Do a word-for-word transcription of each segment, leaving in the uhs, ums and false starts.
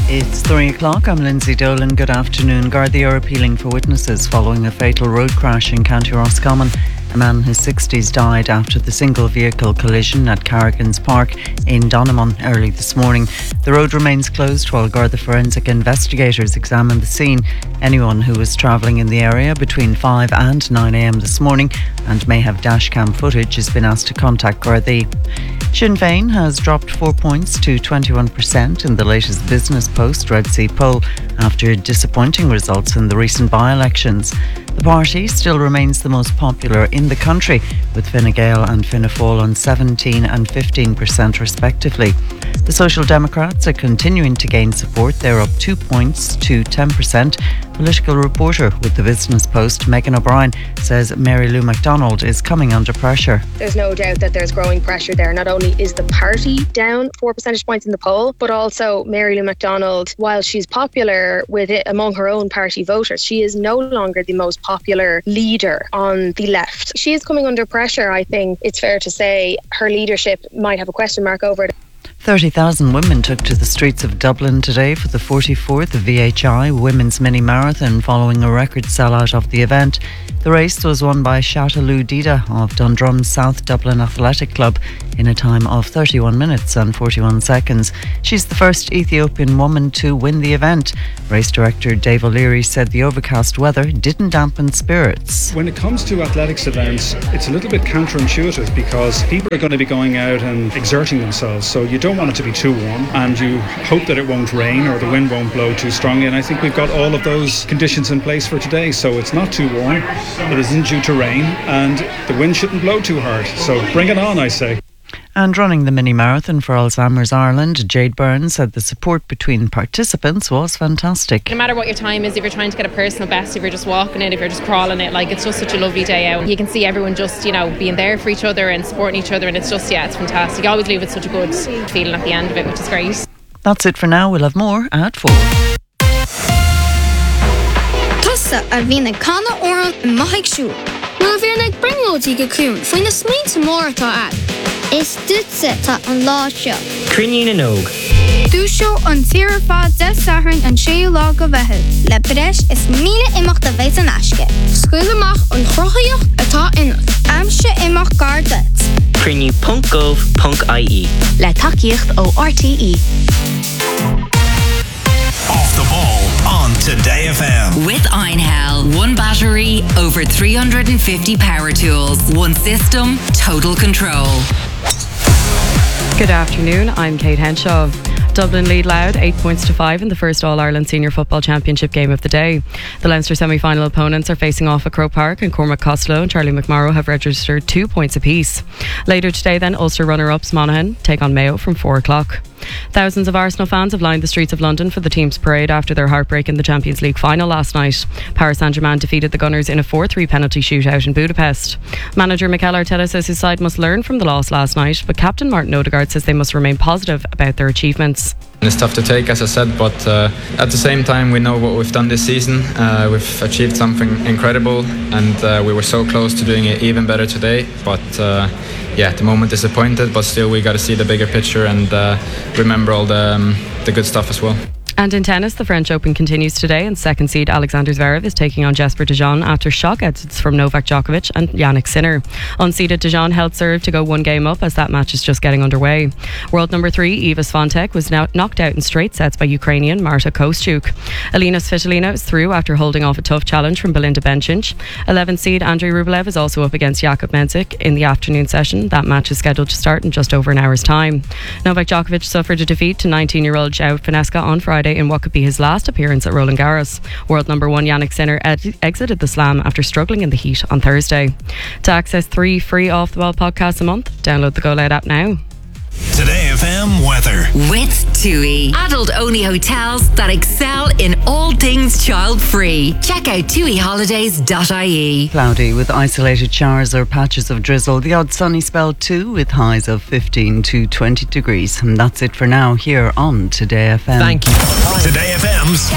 It's three o'clock. I'm Lindsay Dolan. Good afternoon. Gardaí are appealing for witnesses following a fatal road crash in County Roscommon. A man in his sixties died after the single vehicle collision at Carrigan's Park in Donaghmon early this morning. The road remains closed while Garda forensic investigators examine the scene. Anyone who was travelling in the area between five and nine a.m. this morning and may have dashcam footage has been asked to contact Gardaí. Sinn Féin has dropped four points to twenty-one percent in the latest Business Post Red C poll after disappointing results in the recent by-elections. The party still remains the most popular in the country, with Fine Gael and Fianna Fáil on seventeen and fifteen percent respectively. The Social Democrats are continuing to gain support. They're up two points to ten percent. Political reporter with the Business Post, Megan O'Brien, says Mary Lou McDonald is coming under pressure. There's no doubt that there's growing pressure there. Not only is the party down four percentage points in the poll, but also Mary Lou McDonald, while she's popular with it among her own party voters, she is no longer the most popular leader on the left. She is coming under pressure. I think it's fair to say her leadership might have a question mark over it. thirty thousand women took to the streets of Dublin today for the forty-fourth V H I Women's Mini Marathon following a record sellout of the event. The race was won by Shatalu Dida of Dundrum's South Dublin Athletic Club in a time of thirty-one minutes and forty-one seconds. She's the first Ethiopian woman to win the event. Race director Dave O'Leary said the overcast weather didn't dampen spirits. When it comes to athletics events, it's a little bit counterintuitive because people are going to be going out and exerting themselves, so you don't want it to be too warm and you hope that it won't rain or the wind won't blow too strongly, and I think we've got all of those conditions in place for today. So it's not too warm, it isn't due to rain, and the wind shouldn't blow too hard, so bring it on, I say. And running the mini marathon for Alzheimer's Ireland, Jade Byrne said the support between participants was fantastic. No matter what your time is, if you're trying to get a personal best, if you're just walking it, if you're just crawling it, like, it's just such a lovely day out. You can see everyone just, you know, being there for each other and supporting each other, and it's just, yeah, it's fantastic. You always leave with such a good feeling at the end of it, which is great. That's it for now. We'll have more at four. Tusa a bhína cana oran in maithig siúl. Má bhíar ag bringlódí go clún faoin na smaointe mór atá ag. Is dúitse tá an lá seo. Crinne na nóg. Dúseo an tíre fád de sathrainn an séú lá go bheithid. Le breis is míle imach a bheith an aisce. Scuil amach an chrochaíocht atá inach. Amse imach gardat. Crinne punt gov punt I E. Le takeíocht ó R T E. Off the ball on Today F M. With Einhell, one battery, over three hundred fifty power tools, one system, total control. Good afternoon, I'm Kate Henshaw. Dublin lead Louth eight points to five in the first All-Ireland Senior Football Championship game of the day. The Leinster semi-final opponents are facing off at Croke Park, and Cormac Costello and Charlie McMorrow have registered two points apiece. Later today then, Ulster runner-ups Monaghan take on Mayo from four o'clock. Thousands of Arsenal fans have lined the streets of London for the team's parade after their heartbreak in the Champions League final last night. Paris Saint-Germain defeated the Gunners in a four three penalty shootout in Budapest. Manager Mikel Arteta says his side must learn from the loss last night, but captain Martin Odegaard says they must remain positive about their achievements. It's tough to take, as I said, but uh, at the same time we know what we've done this season. Uh, we've achieved something incredible, and uh, we were so close to doing it even better today. But uh, yeah, at the moment disappointed, but still we got to see the bigger picture and uh, remember all the, um, the good stuff as well. And in tennis, the French Open continues today, and second seed Alexander Zverev is taking on Jesper De Jong after shock exits from Novak Djokovic and Yannick Sinner. Unseeded De Jong held serve to go one game up as that match is just getting underway. World number three Iga Swiatek was now knocked out in straight sets by Ukrainian Marta Kostyuk. Elina Svitolina is through after holding off a tough challenge from Belinda Bencic. eleventh seed Andrei Rublev is also up against Jakub Mensik in the afternoon session. That match is scheduled to start in just over an hour's time. Novak Djokovic suffered a defeat to nineteen-year-old João Finesca on Friday in what could be his last appearance at Roland Garros. World number one Yannick Sinner ed- exited the slam after struggling in the heat on Thursday. To access three free Off the Ball podcasts a month, download the Go Loud app now. Today F M weather. With TUI, adult-only hotels that excel in all things child-free. Check out tui holidays dot I E. Cloudy with isolated showers or patches of drizzle. The odd sunny spell too, with highs of fifteen to twenty degrees. And that's it for now here on Today F M. Thank you. Today F M's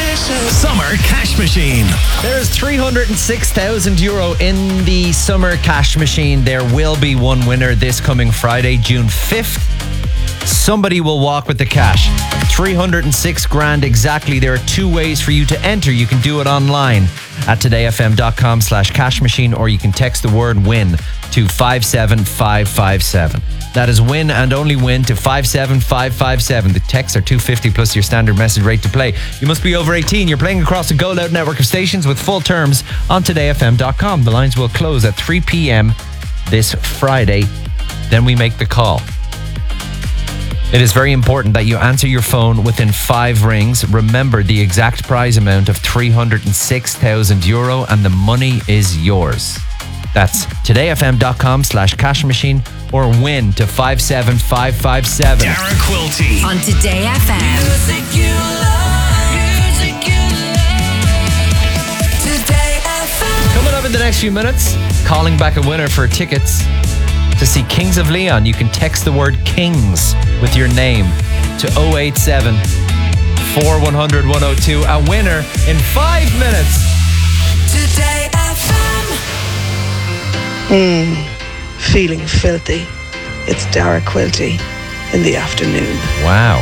Summer Cash Machine. There's three hundred six thousand euro in the Summer Cash Machine. There will be one winner this coming Friday, June fifth. somebody will walk with the cash. three hundred six grand exactly. There are two ways for you to enter. You can do it online at todayfm.com slash cash machine, or you can text the word win to five seven five five seven. That is win and only win to five seven five five seven. The texts are two hundred fifty plus your standard message rate to play. You must be over eighteen. You're playing across a Gold Out network of stations with full terms on today f m dot com. The lines will close at three p.m. this Friday. Then we make the call. It is very important that you answer your phone within five rings. Remember the exact prize amount of three hundred six thousand euro, and the money is yours. That's todayfm.com slash cash machine, or win to five seven five five seven. Dara Quilty on Today F M. Music you love, music you love. Today F M. Coming up in the next few minutes, calling back a winner for tickets to see Kings of Leon. You can text the word Kings with your name to oh eight seven, four one hundred, one oh two. A winner in five minutes. Today F M. Mmm, feeling filthy. It's Dara Quilty in the afternoon. Wow.